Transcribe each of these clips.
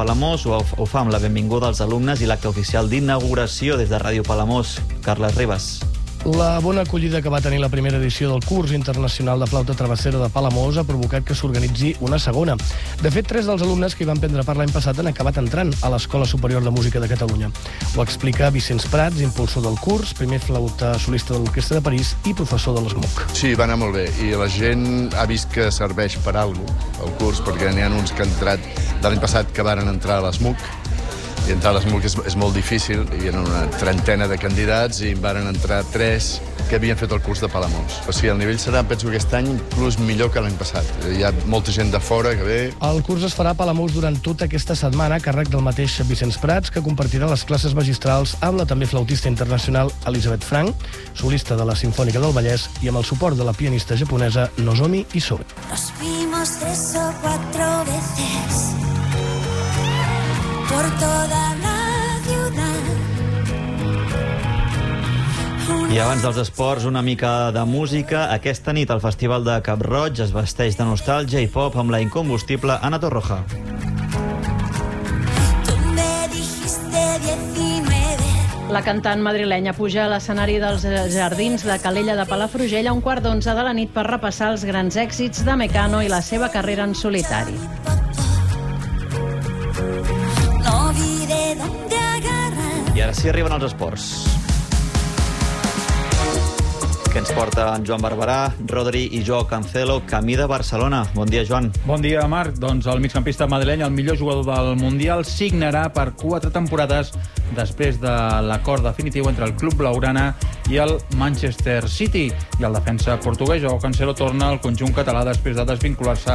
Palamós ho fa amb la benvinguda als alumnes i l'acte oficial d'inauguració des de Ràdio Palamós. Carles Ribas. La bona acollida que va tenir la primera edició del curs internacional de flauta travessera de Palamós ha provocat que s'organitzi una segona. De fet, 3 dels alumnes que hi van prendre part l'any passat han acabat entrant a l'Escola Superior de Música de Catalunya. Ho explica Vicenç Prats, impulsor del curs, primer flauta solista de l'Orquestra de París i professor de l'ESMUC. Sí, va anar molt bé, i la gent ha vist que serveix per alguna cosa, el curs, perquè n'hi ha uns que han entrat de l'any passat que varen entrar a l'ESMUC, i entrar a l'ESMUC és molt difícil, hi ha una trentena de candidats i varen entrar 3 que havien fet el curs de Palamós. O sigui, el nivell serà, penso, aquest any inclús millor que l'any passat. Hi ha molta gent de fora que ve. El curs es farà a Palamós durant tota aquesta setmana, a càrrec del mateix Vicenç Prats, que compartirà les classes magistrals amb la també flautista internacional Elisabeth Frank, solista de la Simfònica del Vallès, i amb el suport de la pianista japonesa Nozomi Isobe. Nos vimos 3 o 4 veces por toda la ciudad. I abans dels esports, una mica de música. Aquesta nit el Festival de Cap-roig es vesteix de nostàlgia i pop amb la incombustible Ana Torroja. La cantant madrilenya puja a l'escenari dels Jardins de Calella de Palafrugell a 11:15 de la nit per repassar els grans èxits de Mecano i la seva carrera en solitari. I ara sí arriben els esports. Que ens porta en Joan Barberà, Rodri i Joao Cancelo, camí de Barcelona. Bon dia, Joan. Bon dia, Marc. Doncs el migcampista madrileny, el millor jugador del Mundial, signarà per 4 temporades després de l'acord definitiu entre el club blaugrana i el Manchester City. I el defensa portuguès, Joao Cancelo, torna al conjunt català després de desvincular-se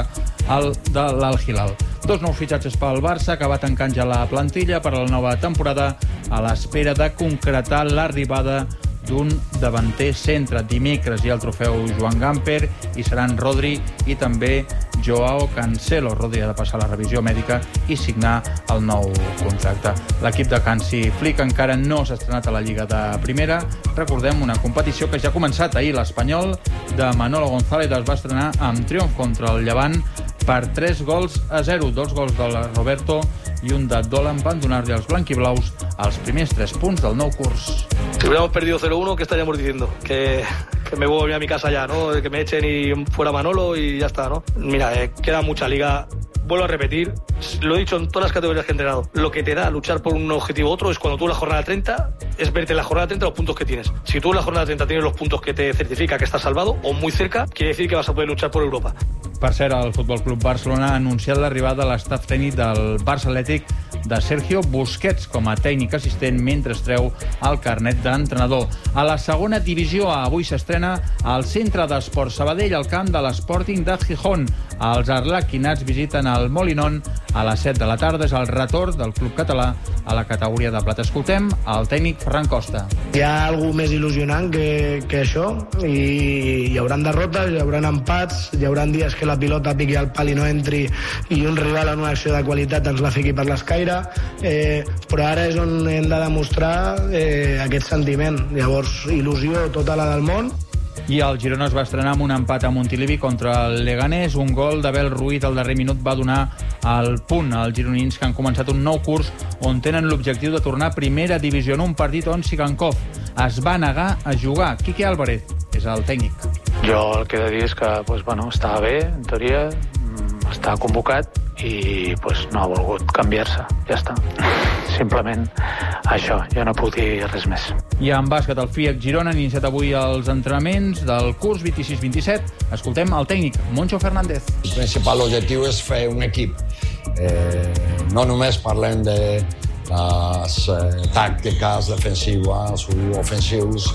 de l'Al-Hilal. 2 nous fitxatges pel Barça, que va tancant ja la plantilla per a la nova temporada a l'espera de concretar l'arribada d'un davanter centre. Dimecres hi ha el trofeu Joan Gamper i seran Rodri i també Joao Cancelo. Rodri ha de passar la revisió mèdica i signar el nou contracte. L'equip de Hansi Flick encara no s'ha estrenat a la Lliga de Primera. Recordem una competició que ja ha començat ahir. L'Espanyol de Manolo González es va estrenar amb triomf contra el Llevant per 3-0. 2 gols de Roberto i un de Dolan van donar-li als blanquiblaus els primers 3 punts del nou curs. Si hubiéramos perdido 0-1, ¿qué estaríamos diciendo? Que me voy a mi casa ya, ¿no? Que me echen y fuera Manolo y ya está, ¿no? Mira, queda mucha liga. Vuelvo a repetir, lo he dicho en todas las categorías que he entrenado. Lo que te da luchar por un objetivo u otro es cuando tú en la jornada 30 es verte en la jornada 30 los puntos que tienes. Si tú en la jornada 30 tienes los puntos que te certifica que estás salvado o muy cerca, quiere decir que vas a poder luchar por Europa. Per cert, el Futbol Club Barcelona ha anunciat l'arribada de l'estaf tècnic del Barça Atlètic de Sergio Busquets com a tècnic assistent mentre es treu el carnet d'entrenador. A la segona divisió avui s'estrena al Centre d'Esport Sabadell, al camp de l'Sporting de Gijón. Els arlequinats visiten el Molinón a les 7 de la tarda. És el retorn del club català a la categoria de plata. Escoltem el tècnic Ferran Costa. Hi ha alguna més il·lusionant que això, i hi haurà derrotes, hi haurà empats, hi haurà dies que la pilota piqui al pal i no entri i un rival en una acció de qualitat ens la fiqui per l'escaire, però ara és on hem de demostrar aquest sentiment. Llavors, il·lusió tota la del món. I el Girona es va estrenar amb un empat a Montilivi contra el Leganés. Un gol d'Abel Ruiz al darrer minut va donar el punt als gironins, que han començat un nou curs on tenen l'objectiu de tornar a primera divisió en un partit on Sigankov es va negar a jugar. Quique Álvarez és el tècnic. Jo el que he de dir és que estava bé, en teoria, està convocat i no ha volgut canviar-se. Ja està. Simplement això, jo no puc dir res més. I en bàsquet, el FIEC Girona ha iniciat avui els entrenaments del curs 26-27. Escoltem el tècnic Moncho Fernández. El principal objectiu és fer un equip. No només parlem de les tàctiques defensives o ofensius,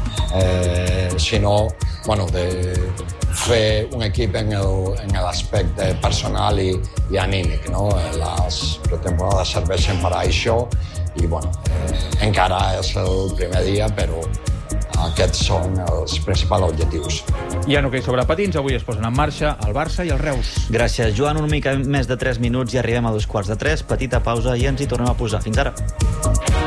sinó de fer un equip en l'aspecte personal i anímic. Les pretemporades serveixen per a això i encara és el primer dia, però aquests són els principals objectius. I en hoquei sobre patins, avui es posen en marxa el Barça i el Reus. Gràcies, Joan. Una mica més de 3 minuts i arribem a 2:15. Petita pausa i ens hi tornem a posar. Fins ara.